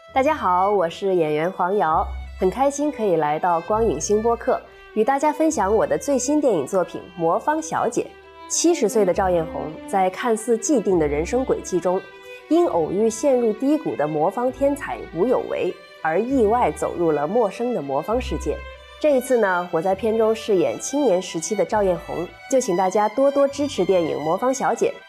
大家好，我是演员黄瑶，很开心可以来到光影星播客，与大家分享我的最新电影作品《魔方小姐》。70岁的赵艳红在看似既定的人生轨迹中，因偶遇陷入低谷的魔方天才吴有为，而意外走入了陌生的魔方世界。这一次呢，我在片中饰演青年时期的赵艳红，就请大家多多支持电影《魔方小姐》，